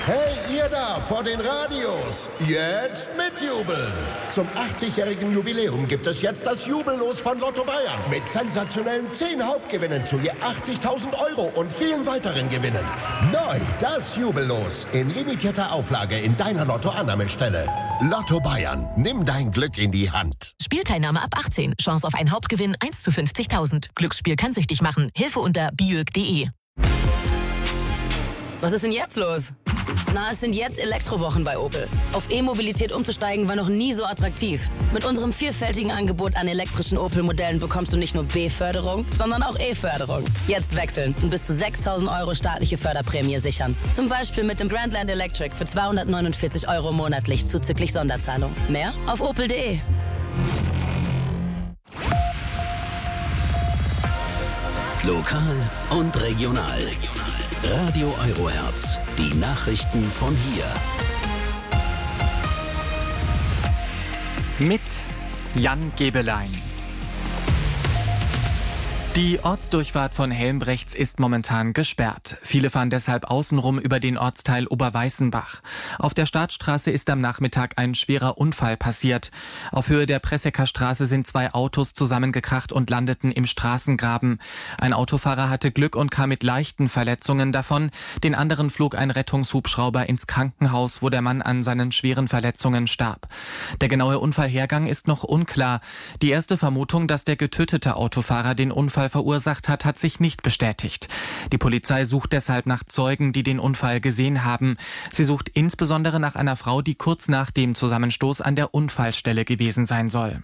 Hey, ihr da vor den Radios, jetzt mitjubeln. Zum 80-jährigen Jubiläum gibt es jetzt das Jubellos von Lotto Bayern. Mit sensationellen 10 Hauptgewinnen zu je 80.000 € und vielen weiteren Gewinnen. Neu, das Jubellos. In limitierter Auflage in deiner Lotto-Annahmestelle. Lotto Bayern, nimm dein Glück in die Hand. Spielteilnahme ab 18. Chance auf einen Hauptgewinn 1 zu 50.000. Glücksspiel kann süchtig machen. Hilfe unter biög.de. Was ist denn jetzt los? Na, es sind jetzt Elektrowochen bei Opel. Auf E-Mobilität umzusteigen war noch nie so attraktiv. Mit unserem vielfältigen Angebot an elektrischen Opel-Modellen bekommst du nicht nur B-Förderung, sondern auch E-Förderung. Jetzt wechseln und bis zu 6.000 € staatliche Förderprämie sichern. Zum Beispiel mit dem Grandland Electric für 249 € monatlich zuzüglich Sonderzahlung. Mehr auf opel.de. Lokal und regional. Radio Eurohertz. Die Nachrichten von hier. Mit Jan Gebelein. Die Ortsdurchfahrt von Helmbrechts ist momentan gesperrt. Viele fahren deshalb außenrum über den Ortsteil Oberweißenbach. Auf der Startstraße ist am Nachmittag ein schwerer Unfall passiert. Auf Höhe der Pressecker Straße sind 2 Autos zusammengekracht und landeten im Straßengraben. Ein Autofahrer hatte Glück und kam mit leichten Verletzungen davon. Den anderen flog ein Rettungshubschrauber ins Krankenhaus, wo der Mann an seinen schweren Verletzungen starb. Der genaue Unfallhergang ist noch unklar. Die erste Vermutung, dass der getötete Autofahrer den Unfall verursacht hat, hat sich nicht bestätigt. Die Polizei sucht deshalb nach Zeugen, die den Unfall gesehen haben. Sie sucht insbesondere nach einer Frau, die kurz nach dem Zusammenstoß an der Unfallstelle gewesen sein soll.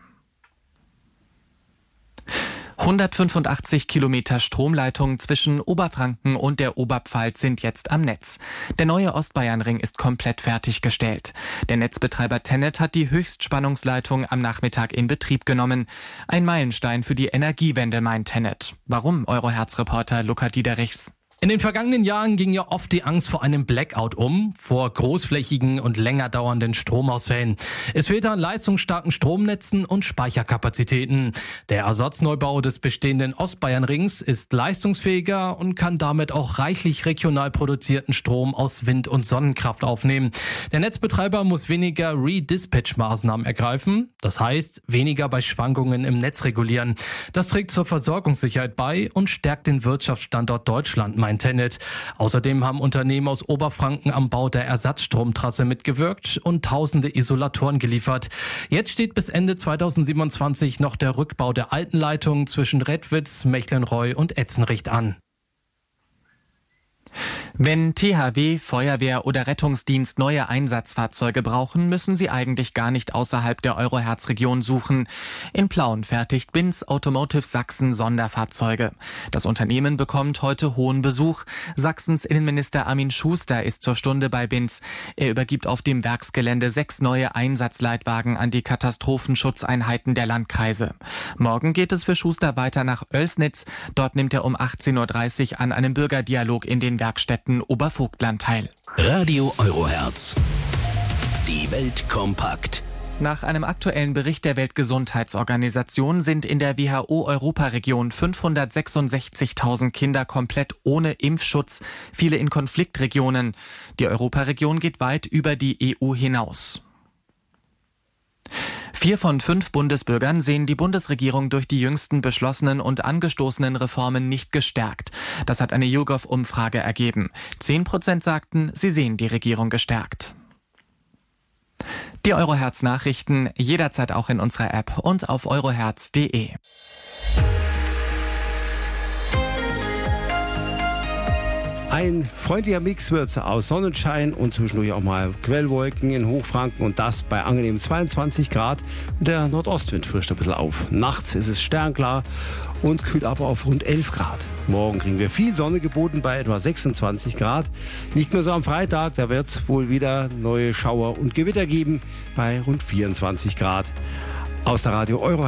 185 Kilometer Stromleitung zwischen Oberfranken und der Oberpfalz sind jetzt am Netz. Der neue Ostbayernring ist komplett fertiggestellt. Der Netzbetreiber TenneT hat die Höchstspannungsleitung am Nachmittag in Betrieb genommen. Ein Meilenstein für die Energiewende, meint TenneT. Warum? Eurohertz-Reporter Luca Diederichs. In den vergangenen Jahren ging ja oft die Angst vor einem Blackout vor großflächigen und länger dauernden Stromausfällen. Es fehlt an leistungsstarken Stromnetzen und Speicherkapazitäten. Der Ersatzneubau des bestehenden Ostbayernrings ist leistungsfähiger und kann damit auch reichlich regional produzierten Strom aus Wind- und Sonnenkraft aufnehmen. Der Netzbetreiber muss weniger Redispatch-Maßnahmen ergreifen, das heißt weniger bei Schwankungen im Netz regulieren. Das trägt zur Versorgungssicherheit bei und stärkt den Wirtschaftsstandort Deutschland, meint TenneT. Außerdem haben Unternehmen aus Oberfranken am Bau der Ersatzstromtrasse mitgewirkt und tausende Isolatoren geliefert. Jetzt steht bis Ende 2027 noch der Rückbau der alten Leitung zwischen Redwitz, Mechtlenreu und Etzenricht an. Wenn THW, Feuerwehr oder Rettungsdienst neue Einsatzfahrzeuge brauchen, müssen sie eigentlich gar nicht außerhalb der Eurohertz-Region suchen. In Plauen fertigt Binz Automotive Sachsen Sonderfahrzeuge. Das Unternehmen bekommt heute hohen Besuch. Sachsens Innenminister Armin Schuster ist zur Stunde bei Binz. Er übergibt auf dem Werksgelände 6 neue Einsatzleitwagen an die Katastrophenschutzeinheiten der Landkreise. Morgen geht es für Schuster weiter nach Oelsnitz. Dort nimmt er um 18.30 Uhr an einem Bürgerdialog in den Werkstätten Obervogtland teil. Radio Eurohertz. Die Welt kompakt. Nach einem aktuellen Bericht der Weltgesundheitsorganisation sind in der WHO-Europaregion 566.000 Kinder komplett ohne Impfschutz, viele in Konfliktregionen. Die Europaregion geht weit über die EU hinaus. 4 von 5 Bundesbürgern sehen die Bundesregierung durch die jüngsten beschlossenen und angestoßenen Reformen nicht gestärkt. Das hat eine YouGov-Umfrage ergeben. 10% sagten, sie sehen die Regierung gestärkt. Die Eurohertz-Nachrichten jederzeit auch in unserer App und auf eurohertz.de. Ein freundlicher Mix wird's aus Sonnenschein und zwischendurch auch mal Quellwolken in Hochfranken und das bei angenehmen 22 Grad. Und der Nordostwind frischt ein bisschen auf. Nachts ist es sternklar und kühlt aber auf rund 11 Grad. Morgen kriegen wir viel Sonne geboten bei etwa 26 Grad. Nicht mehr so am Freitag, da wird's wohl wieder neue Schauer und Gewitter geben bei rund 24 Grad. Aus der Radio Euro